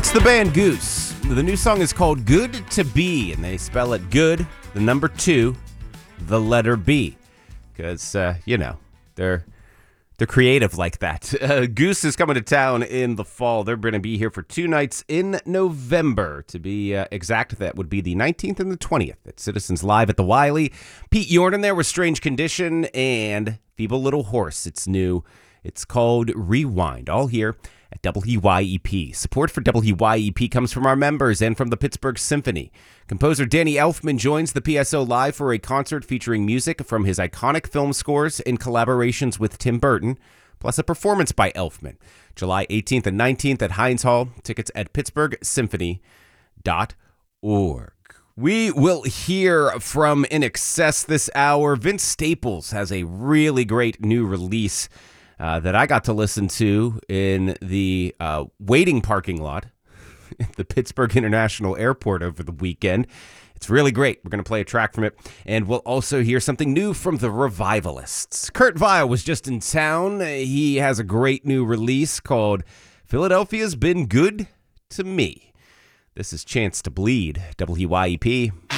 It's the band Goose. The new song is called Good to Be, and they spell it good, the number 2, the letter B. Because, they're creative like that. Goose is coming to town in the fall. They're going to be here for 2 nights in November. To be exact, that would be the 19th and the 20th at Citizens Live at the Wiley. Pete Yordan there with Strange Condition and Feeble Little Horse. It's new. It's called Rewind, all here at WYEP. Support for WYEP comes from our members and from the Pittsburgh Symphony. Composer Danny Elfman joins the PSO Live for a concert featuring music from his iconic film scores in collaborations with Tim Burton, plus a performance by Elfman. July 18th and 19th at Heinz Hall. Tickets at pittsburghsymphony.org. We will hear from INXS this hour. Vince Staples has a really great new release that I got to listen to in the waiting parking lot at the Pittsburgh International Airport over the weekend. It's really great. We're going to play a track from it, and we'll also hear something new from the Revivalists. Kurt Vile was just in town. He has a great new release called Philadelphia's Been Good to Me. This is Chance to Bleed, WYEP.